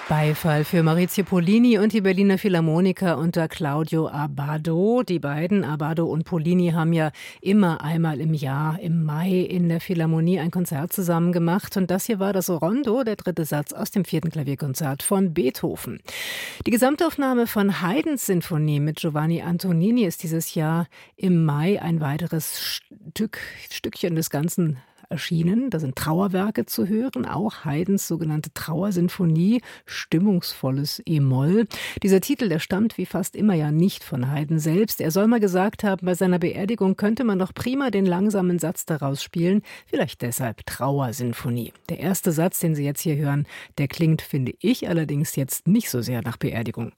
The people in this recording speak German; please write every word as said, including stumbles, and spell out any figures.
Beifall für Maurizio Pollini und die Berliner Philharmoniker unter Claudio Abbado. Die beiden, Abbado und Pollini, haben ja immer einmal im Jahr, im Mai, in der Philharmonie ein Konzert zusammen gemacht. Und das hier war das Rondo, der dritte Satz aus dem vierten Klavierkonzert von Beethoven. Die Gesamtaufnahme von Haydns Sinfonie mit Giovanni Antonini ist dieses Jahr im Mai ein weiteres Stück, Stückchen des Ganzen erschienen. Da sind Trauerwerke zu hören, auch Haydns sogenannte Trauersinfonie, stimmungsvolles E-Moll. Dieser Titel, der stammt wie fast immer ja nicht von Haydn selbst. Er soll mal gesagt haben, bei seiner Beerdigung könnte man doch prima den langsamen Satz daraus spielen, vielleicht deshalb Trauersinfonie. Der erste Satz, den Sie jetzt hier hören, der klingt, finde ich allerdings jetzt nicht so sehr nach Beerdigung.